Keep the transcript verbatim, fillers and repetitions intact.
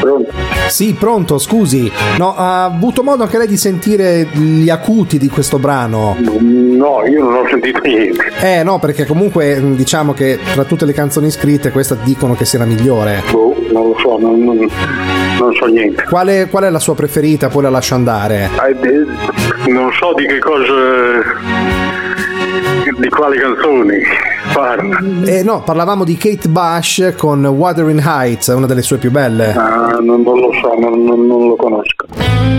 Pronto? Sì, pronto, scusi. No, ha avuto modo anche lei di sentire gli acuti di questo brano? No, io non ho sentito niente. Eh no, perché comunque diciamo che tra tutte le canzoni scritte questa dicono che sia la migliore. Boh, non lo so, non, non, non so niente. Quale, qual è la sua preferita? Poi la lascio andare. Eh, non so di che cosa, di quali canzoni parla. Eh no, parlavamo di Kate Bush con Wuthering Heights, una delle sue più belle. Ah, non, non lo so, non, non, non lo conosco.